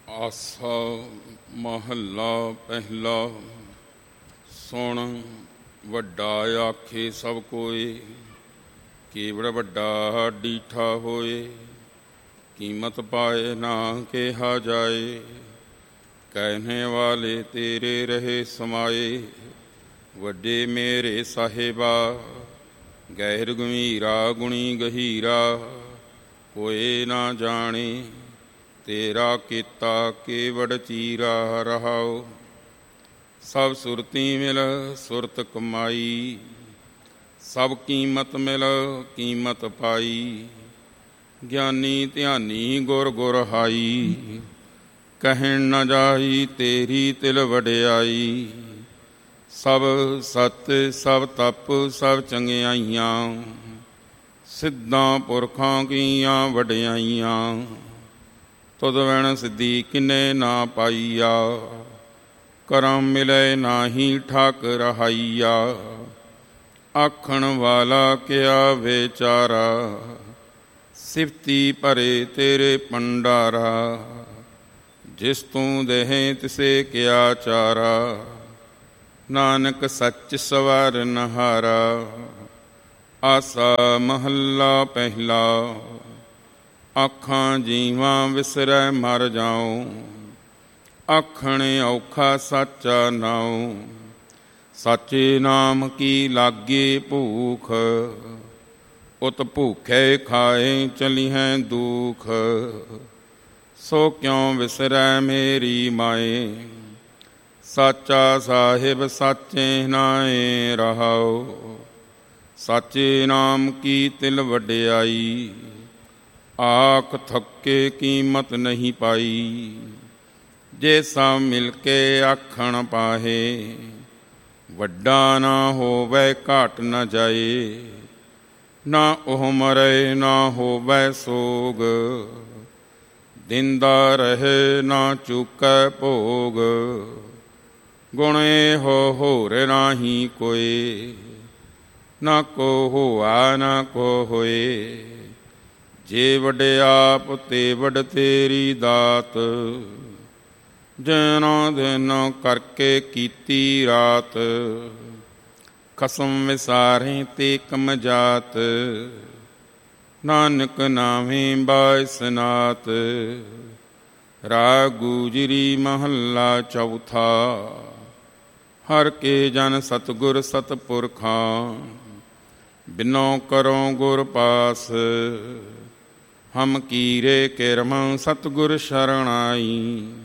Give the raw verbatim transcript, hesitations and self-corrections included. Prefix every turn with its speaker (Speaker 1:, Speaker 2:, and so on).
Speaker 1: ਆਸਾ ਮਹੱਲਾ ਪਹਿਲਾ। ਸੁਣ ਵੱਡਾ ਆਖੇ ਸਭ ਕੋਏ, ਕੇਵੜ ਵੱਡਾ ਡੀਠਾ ਹੋਏ। ਕੀਮਤ ਪਾਏ ਨਾ ਕਿਹਾ ਜਾਏ, ਕਹਿਣੇ ਵਾਲੇ ਤੇਰੇ ਰਹੇ ਸਮਾਏ। ਵੱਡੇ ਮੇਰੇ ਸਾਹਿਬਾ, ਗਹਿਰ ਗੰਭੀਰਾ ਗੁਣੀ ਗਹੀਰਾ। ਕੋਏ ਨਾ ਜਾਣੇ ਤੇਰਾ ਕੀਤਾ ਕੇਵੜ ਚੀਰਾ ਰਹਾਓ। ਸਭ ਸੁਰਤੀ ਮਿਲ ਸੁਰਤ ਕਮਾਈ, ਸਭ ਕੀਮਤ ਮਿਲ ਕੀਮਤ ਪਾਈ। ਗਿਆਨੀ ਧਿਆਨੀ ਗੁਰ ਗੁਰ ਹਾਈ, ਕਹਿਣ ਨਾ ਜਾਈ ਤੇਰੀ ਤਿਲ ਵਡਿਆਈ। ਸਭ ਸਤ ਸਭ ਤਪ ਸਭ ਚੰਗਿਆਈਆਂ, ਸਿੱਧਾਂ ਪੁਰਖਾਂ ਕੀਆਂ ਵਡਿਆਈਆਂ। ਤੁਧ ਵੈਣ ਸਿੱਧੀ ਕਿਨੇ ਨਾ ਪਾਈਆ, ਕਰਮ ਮਿਲੇ ਨਾਹੀ ਠਾਕ ਰਹਾਈਆ। ਆਖਣ ਵਾਲਾ ਕਿਆ ਵਿਚਾਰਾ, ਸਿਫਤੀ ਭਰੇ ਤੇਰੇ ਭੰਡਾਰਾ। ਜਿਸ ਤੂੰ ਦੇਹੇ ਤਿਸੇ ਕਿਆ ਚਾਰਾ, ਨਾਨਕ ਸੱਚ ਸਵਾਰ ਨਹਾਰਾ। ਆਸਾ ਮਹੱਲਾ ਪਹਿਲਾ। ਆਖਾਂ ਜੀਵਾਂ ਵਿਸਰੈ ਮਰ ਜਾਉ, ਆਖਣ ਔਖਾ ਸਾਚਾ ਨਾਉ। ਸਾਚੇ ਨਾਮ ਕੀ ਲਾਗੇ ਭੂਖ, ਉਤ ਭੂਖੇ ਖਾਏ ਚਲੀਹੈ ਦੁਖ। ਸੋ ਕਿਉ ਵਿਸਰੈ ਮੇਰੀ ਮਾਏ, ਸਾਚਾ ਸਾਹਿਬ ਸਾਚੇ ਨਾਏ ਰਹਾਉ। ਸਾਚੇ ਨਾਮ ਕੀ ਤਿਲ ਵਡਿਆਈ, ਆਖ ਥੱਕੇ ਕੀਮਤ ਨਹੀਂ ਪਾਈ। ਜੇ ਸਭ ਮਿਲ ਕੇ ਆਖਣ ਪਾਹੇ, ਵੱਡਾ ਨਾ ਹੋਵੇ ਘਾਟ ਨਾ ਜਾਏ। ਨਾ ਉਹ ਮਰੇ ਨਾ ਹੋਵੇ ਸੋਗ, ਦਿੰਦਾ ਰਹੇ ਨਾ ਚੁਕੈ ਭੋਗ। ਗੁਣ ਇਹੋ ਹੋਰ ਨਾਹੀ ਕੋਇ, ਨਾ ਕੋ ਹੋਆ ਨਾ ਕੋ ਹੋਏ। ਜੇ ਵਡਿਆਪ ਤੇ ਵਡ ਤੇਰੀ ਦਾਤ, ਜਿਨ੍ਹਾਂ ਦਿਨ ਕਰਕੇ ਕੀਤੀ ਰਾਤ। ਖਸਮ ਵਿਸਾਰੇ ਤੇ ਕਮ ਜਾਤ, ਨਾਨਕ ਨਾਵੇਂ ਬਾਇਸਨਾਤ। ਰਾਗ ਗੁਜਰੀ ਮਹੱਲਾ ਚੌਥਾ। ਹਰ ਕੇ ਜਨ ਸਤਿਗੁਰ ਸਤਿਪੁਰਖਾਂ, ਬਿਨੋ ਕਰੋ ਗੁਰ ਪਾਸ। ਹਮ ਕੀਰੇ ਕਿਰਮ ਸਤਿਗੁਰ ਸ਼ਰਣਾਈ,